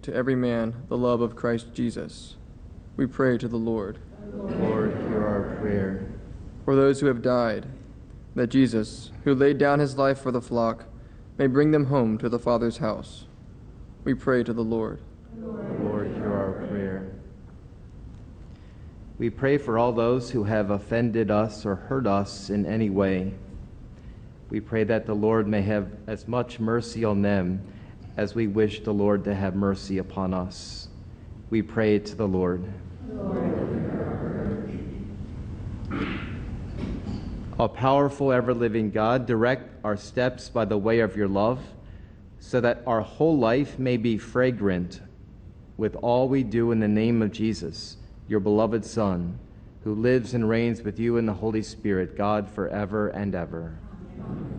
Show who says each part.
Speaker 1: to every man the love of Christ Jesus. We pray to the Lord.
Speaker 2: Lord, hear our prayer.
Speaker 1: For those who have died, that Jesus, who laid down his life for the flock, may bring them home to the Father's house. We pray to the Lord.
Speaker 2: Lord, hear our prayer. We pray for all those who have offended us or hurt us in any way. We pray that the Lord may have as much mercy on them as we wish the Lord to have mercy upon us. We pray to the Lord. O powerful, ever-living God, direct our steps by the way of your love, so that our whole life may be fragrant with all we do in the name of Jesus, your beloved Son, who lives and reigns with you in the Holy Spirit, God, forever and ever. Amen.